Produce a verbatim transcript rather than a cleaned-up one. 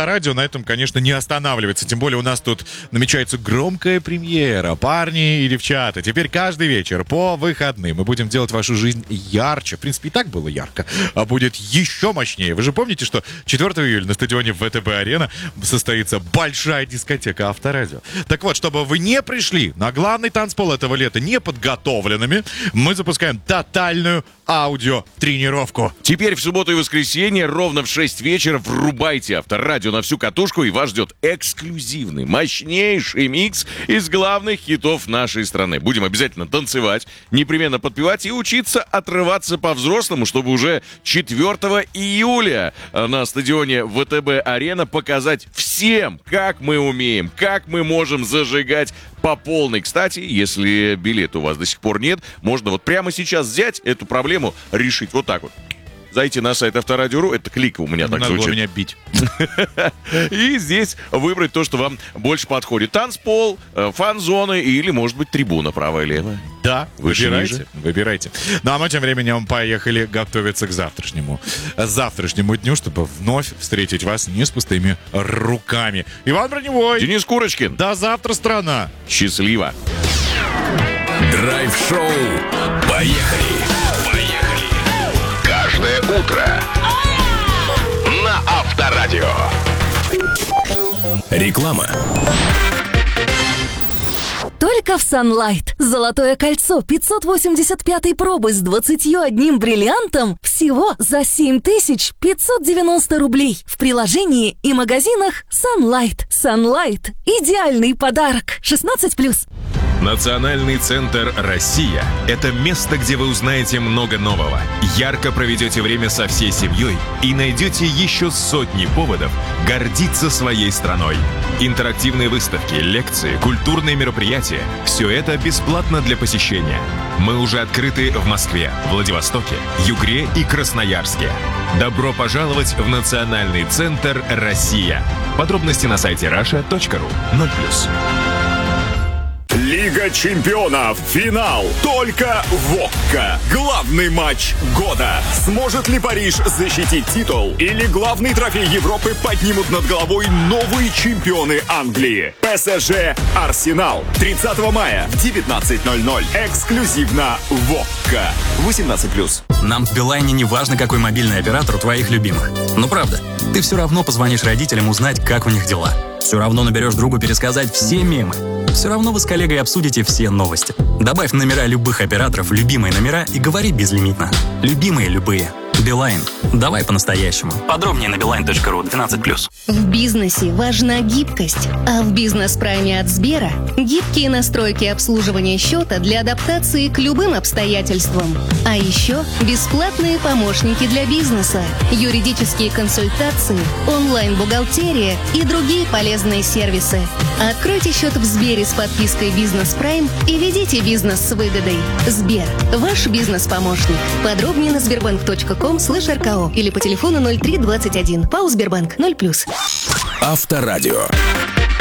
Авторадио на этом, конечно, не останавливается. Тем более у нас тут намечается громкая премьера. Парни и девчата, теперь каждый вечер по выходным мы будем делать вашу жизнь ярче. В принципе, и так было ярко, а будет еще мощнее. Вы же помните, что четвёртого июля на стадионе ВТБ-арена состоится большая дискотека Авторадио. Так вот, чтобы вы не пришли на главный танцпол этого лета неподготовленными, мы запускаем тотальную аудиотренировку. Теперь в субботу и воскресенье ровно в шесть вечера врубайте Авторадио на всю катушку, и вас ждет эксклюзивный, мощнейший микс из главных хитов нашей страны. Будем обязательно танцевать, непременно подпевать и учиться отрываться по-взрослому, чтобы уже четвёртого июля на стадионе ВТБ-арена показать всем, как мы умеем, как мы можем зажигать по полной. Кстати, если билета у вас до сих пор нет, можно вот прямо сейчас взять эту проблему, решить вот так вот. Зайти на сайт Авторадио точка ру, это клик у меня Не так надо звучит. было меня бить. И здесь выбрать то, что вам больше подходит. Танцпол, фан-зоны или, может быть, трибуна правая и левая. Да, Выше, выбирайте, ниже. выбирайте. Ну, а мы тем временем поехали готовиться к завтрашнему. Завтрашнему дню, чтобы вновь встретить вас не с пустыми руками. Иван Броневой. Денис Курочкин. До завтра, страна. Счастливо. Драйв-шоу. Поехали. Поехали. Каждое утро на Авторадио. Реклама. Только в Sunlight. Золотое кольцо пятьсот восемьдесят пятой пробы с двадцатью одним бриллиантом всего за семь тысяч пятьсот девяносто рублей. В приложении и магазинах Sunlight. Sunlight. Идеальный подарок. шестнадцать плюс. Национальный центр «Россия» — это место, где вы узнаете много нового, ярко проведете время со всей семьей и найдете еще сотни поводов гордиться своей страной. Интерактивные выставки, лекции, культурные мероприятия — все это бесплатно для посещения. Мы уже открыты в Москве, Владивостоке, Югре и Красноярске. Добро пожаловать в Национальный центр «Россия». Подробности на сайте раша точка ру. ноль плюс. Лига чемпионов. Финал. Только в ОККО. Главный матч года. Сможет ли Париж защитить титул? Или главный трофей Европы поднимут над головой новые чемпионы Англии? ПСЖ Арсенал. тридцатого мая в девятнадцать ноль ноль. Эксклюзивно в ОККО. восемнадцать плюс. Нам в Билайне не важно, какой мобильный оператор у твоих любимых. Ну правда, ты все равно позвонишь родителям узнать, как у них дела. Все равно наберешь другу пересказать все мемы. Все равно вы с коллегой обсудите все новости. Добавь номера любых операторов в любимые номера и говори безлимитно. Любимые любые. Билайн. Давай по-настоящему. Подробнее на билайн точка ру. двенадцать плюс. В бизнесе важна гибкость, а в бизнес-прайме от Сбера гибкие настройки обслуживания счета для адаптации к любым обстоятельствам. А еще бесплатные помощники для бизнеса, юридические консультации, онлайн-бухгалтерия и другие полезные сервисы. Откройте счет в Сбере с подпиской «Бизнес Прайм» и ведите бизнес с выгодой. Сбер. Ваш бизнес-помощник. Подробнее на сбербанк точка ком слэш эр ка о или по телефону ноль три двадцать один. ПАО Сбербанк ноль плюс. Авторадио.